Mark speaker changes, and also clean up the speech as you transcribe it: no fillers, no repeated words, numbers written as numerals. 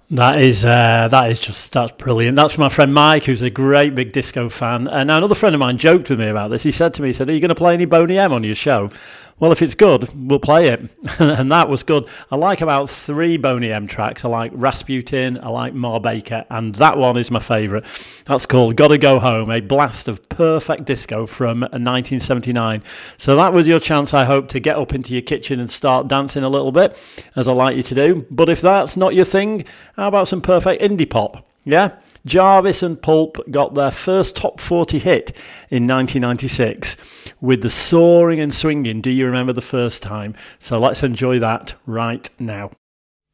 Speaker 1: That's brilliant. That's from my friend Mike, who's a great big disco fan. And now another friend of mine joked with me about this. He said to me, "Are you going to play any Boney M on your show?" Well, if it's good, we'll play it. And that was good. I like about 3 Boney M tracks. I like Rasputin, I like Ma Baker, and that one is my favourite. That's called Gotta Go Home, a blast of perfect disco from 1979. So that was your chance, I hope, to get up into your kitchen and start dancing a little bit, as I like you to do. But if that's not your thing, how about some perfect indie pop? Yeah? Jarvis and Pulp got their first top 40 hit in 1996 with the soaring and swinging Do You Remember the First Time? So let's enjoy that right now.